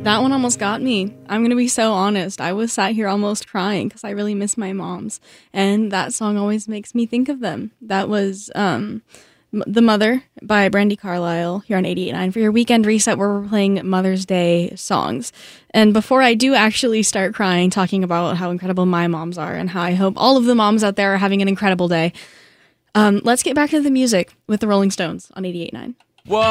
That one almost got me. I'm going to be so honest. I was sat here almost crying because I really miss my moms. And that song always makes me think of them. That was The Mother by Brandi Carlile here on 88.9 for your weekend reset where we're playing Mother's Day songs. And before I do actually start crying, talking about how incredible my moms are and how I hope all of the moms out there are having an incredible day, let's get back to the music with the Rolling Stones on 88.9. Whoa.